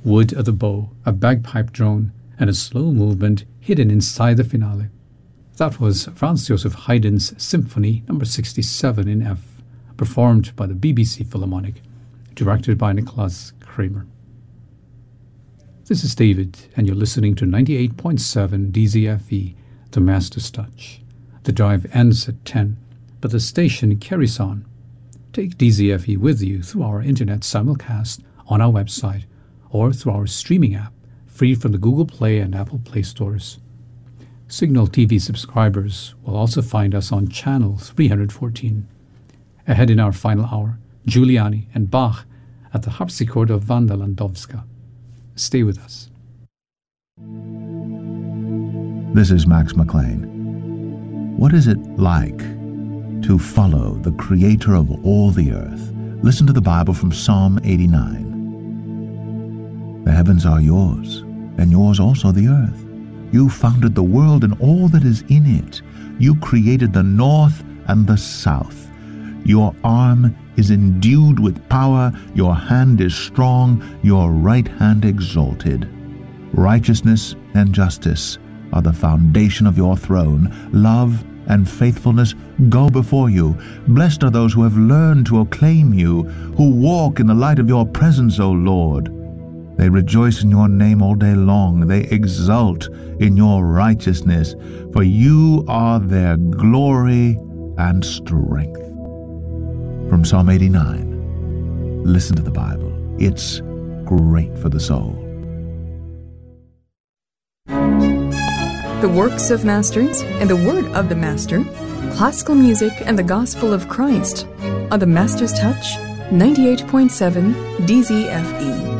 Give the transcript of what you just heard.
wood of the bow, a bagpipe drone, and a slow movement hidden inside the finale. That was Franz Joseph Haydn's Symphony No. 67 in F, performed by the BBC Philharmonic, directed by Nicholas Kramer. This is David, and you're listening to 98.7 DZFE, The Master's Touch. The drive ends at 10, but the station carries on. Take DZFE with you through our internet simulcast on our website or through our streaming app, free from the Google Play and Apple Play stores. Signal TV subscribers will also find us on channel 314. Ahead in our final hour, Giuliani and Bach at the harpsichord of Wanda Landowska. Stay with us. This is Max McLean. What is it like to follow the Creator of all the earth? Listen to the Bible from Psalm 89. The heavens are yours, and yours also the earth. You founded the world and all that is in it. You created the north and the south. Your arm is endued with power. Your hand is strong. Your right hand exalted. Righteousness and justice are the foundation of your throne. Love and faithfulness go before you. Blessed are those who have learned to acclaim you, who walk in the light of your presence, O Lord. They rejoice in your name all day long. They exult in your righteousness, for you are their glory and strength. From Psalm 89, listen to the Bible. It's great for the soul. The works of masters and the word of the master, classical music and the gospel of Christ on the Master's Touch, 98.7 DZFE.